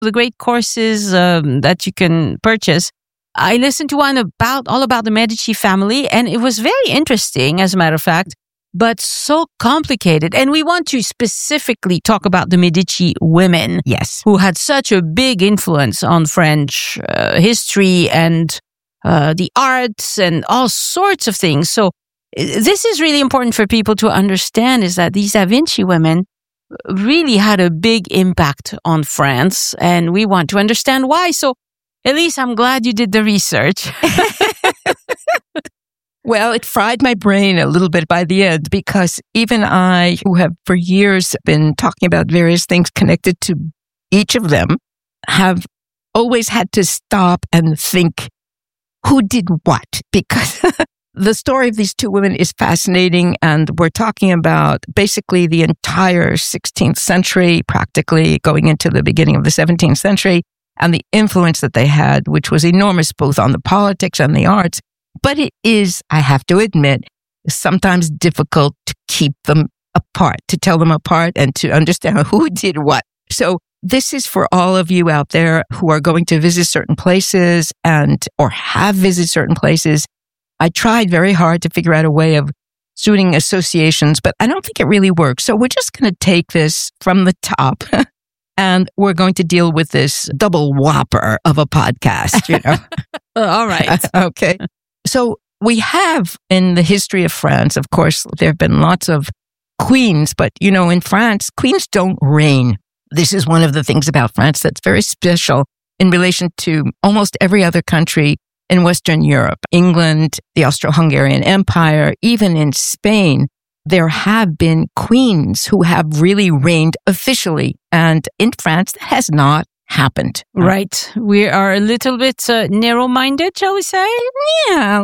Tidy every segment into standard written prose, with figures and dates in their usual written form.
the great courses that you can purchase. I listened to one all about the Medici family, and it was very interesting, as a matter of fact, but so complicated. And we want to specifically talk about the Medici women. Yes. Who had such a big influence on French history and the arts and all sorts of things. So this is really important for people to understand, is that these Da Vinci women really had a big impact on France, and we want to understand why. So, Elise, I'm glad you did the research. Well, it fried my brain a little bit by the end, because even I, who have for years been talking about various things connected to each of them, have always had to stop and think, who did what? Because the story of these two women is fascinating, and we're talking about basically the entire 16th century, practically going into the beginning of the 17th century, and the influence that they had, which was enormous both on the politics and the arts. But it is, I have to admit, sometimes difficult to keep them apart, to tell them apart and to understand who did what. So this is for all of you out there who are going to visit certain places or have visited certain places. I tried very hard to figure out a way of suiting associations, but I don't think it really works. So we're just going to take this from the top and we're going to deal with this double whopper of a podcast, you know. All right. Okay. So we have in the history of France, of course, there have been lots of queens, but you know, in France, queens don't reign. This is one of the things about France that's very special in relation to almost every other country in Western Europe, England, the Austro-Hungarian Empire, even in Spain. There have been queens who have really reigned officially. And in France, that has not happened. Right. We are a little bit narrow-minded, shall we say? Yeah.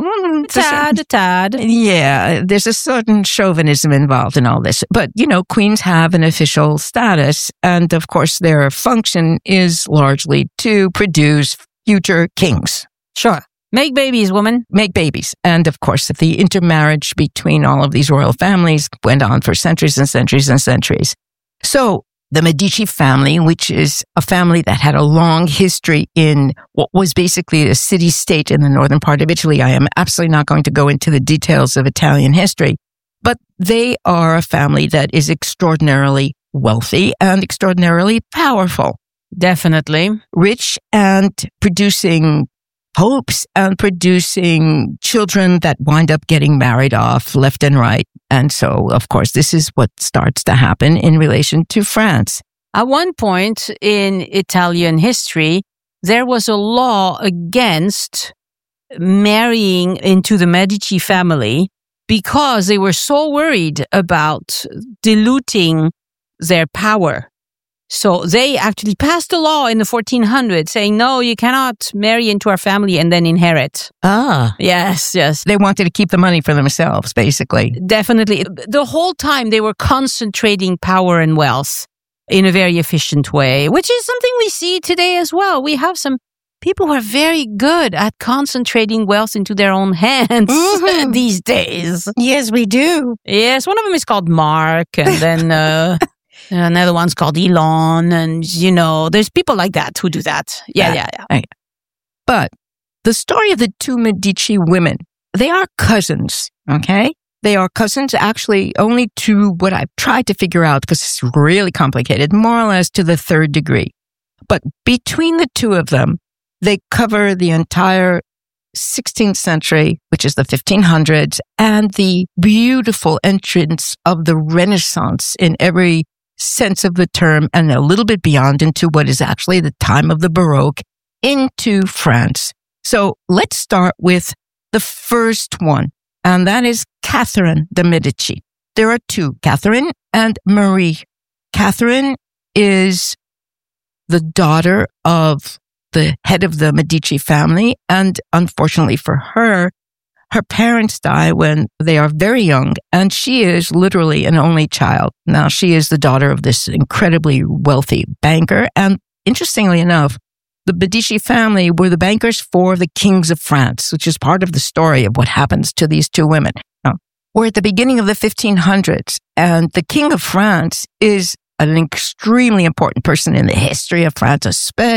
A tad. Yeah. There's a certain chauvinism involved in all this. But, you know, queens have an official status. And of course, their function is largely to produce future kings. Sure. Make babies, woman. Make babies. And of course, the intermarriage between all of these royal families went on for centuries and centuries and centuries. So the Medici family, which is a family that had a long history in what was basically a city-state in the northern part of Italy. I am absolutely not going to go into the details of Italian history, but they are a family that is extraordinarily wealthy and extraordinarily powerful. Definitely. Rich and producing popes and producing children that wind up getting married off left and right. And so, of course, this is what starts to happen in relation to France. At one point in Italian history, there was a law against marrying into the Medici family because they were so worried about diluting their power. So they actually passed a law in the 1400s saying, no, you cannot marry into our family and then inherit. Ah. Yes. They wanted to keep the money for themselves, basically. Definitely. The whole time they were concentrating power and wealth in a very efficient way, which is something we see today as well. We have some people who are very good at concentrating wealth into their own hands these days. Yes, we do. Yes, one of them is called Mark, and then another one's called Elon, and you know, there's people like that who do that. Yeah. But the story of the two Medici women, they are cousins, okay? They are cousins actually only to what I've tried to figure out, because it's really complicated, more or less to the third degree. But between the two of them, they cover the entire 16th century, which is the 1500s, and the beautiful entrance of the Renaissance in every sense of the term, and a little bit beyond into what is actually the time of the Baroque into France. So let's start with the first one, and that is Catherine de' Medici. There are two, Catherine and Marie. Catherine is the daughter of the head of the Medici family, and unfortunately for her, her parents die when they are very young, and she is literally an only child. Now, she is the daughter of this incredibly wealthy banker, and interestingly enough, the Medici family were the bankers for the kings of France, which is part of the story of what happens to these two women. Now, we're at the beginning of the 1500s, and the king of France is an extremely important person in the history of France,